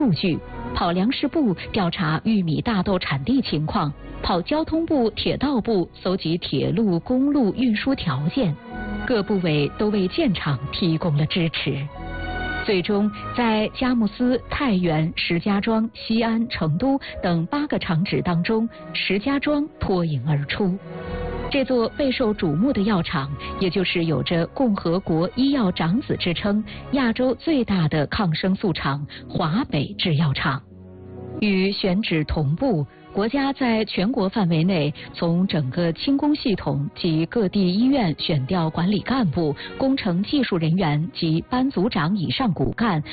数据，跑粮食部调查玉米、大豆产地情况，跑交通部、铁道部搜集铁路、公路运输条件，各部委都为建厂提供了支持。最终，在佳木斯、太原、石家庄、西安、成都等8个厂址当中，石家庄脱颖而出。这座备受瞩目的药厂，也就是有着共和国医药长子之称、亚洲最大的抗生素厂华北制药厂。与选址同步，国家在全国范围内从整个轻工系统及各地医院选调管理干部、工程技术人员及班组长以上骨干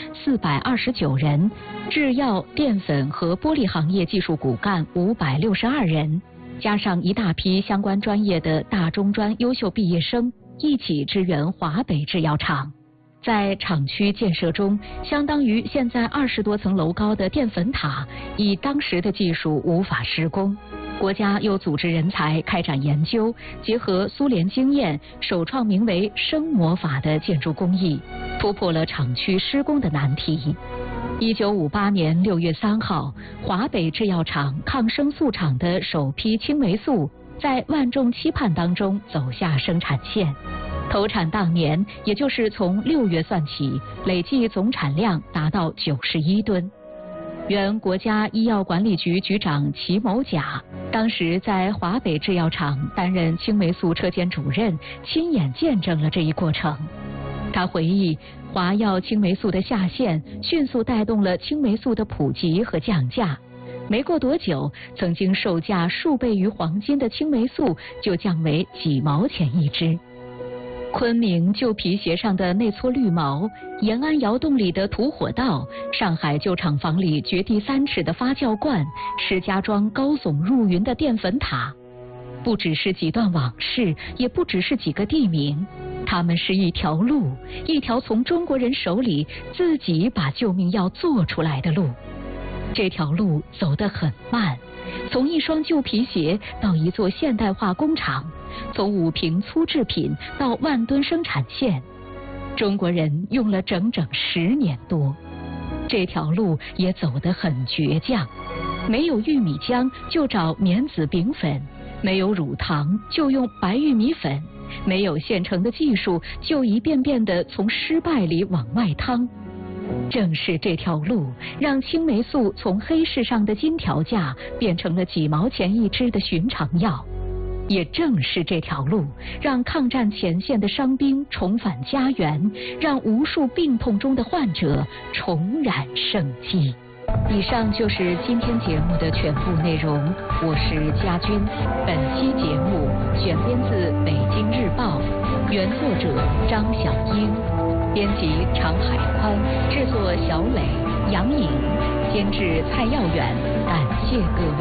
429人，制药、淀粉和玻璃行业技术骨干562人，加上一大批相关专业的大中专优秀毕业生，一起支援华北制药厂。在厂区建设中，相当于现在20多层楼高的淀粉塔，以当时的技术无法施工。国家又组织人才开展研究，结合苏联经验，首创名为生模法的建筑工艺，突破了厂区施工的难题。1958年6月3号，华北制药厂抗生素厂的首批青霉素在万众期盼当中走下生产线。投产当年，也就是从6月算起，累计总产量达到91吨。原国家医药管理局局长齐某甲当时在华北制药厂担任青霉素车间主任，亲眼见证了这一过程。他回忆，华药青霉素的下线迅速带动了青霉素的普及和降价。没过多久，曾经售价数倍于黄金的青霉素就降为几毛钱一支。昆明旧皮鞋上的那撮绿毛，延安窑洞里的土火道，上海旧厂房里掘地3尺的发酵罐，石家庄高耸入云的淀粉塔，不只是几段往事，也不只是几个地名，它们是一条路，一条从中国人手里自己把救命药做出来的路。这条路走得很慢，从一双旧皮鞋到一座现代化工厂，从5瓶粗制品到万吨生产线，中国人用了整整10年多。这条路也走得很倔强，没有玉米浆就找棉籽饼粉，没有乳糖就用白玉米粉，没有现成的技术就一遍遍地从失败里往外趟。正是这条路，让青霉素从黑市上的金条价变成了几毛钱一支的寻常药。也正是这条路，让抗战前线的伤兵重返家园，让无数病痛中的患者重燃生机。以上就是今天节目的全部内容，我是佳君。本期节目选编自《北京日报》，原作者张晓英，编辑常海宽，制作小磊、杨颖，监制蔡耀远。感谢各位。